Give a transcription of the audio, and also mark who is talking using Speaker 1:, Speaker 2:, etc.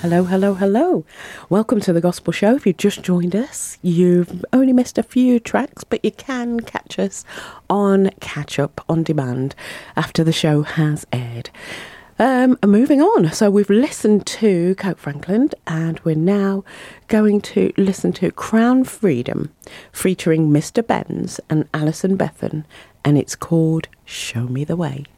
Speaker 1: Hello, hello, hello. Welcome to the Gospel Show. If you've just joined us, you've only missed a few tracks, but you can catch us on Catch Up on Demand after the show has aired. Moving on. So we've listened to Kirk Franklin and we're now going to listen to Crown Freedom featuring Mr. Benz and Alison Bethan, and it's called Show Me the Way.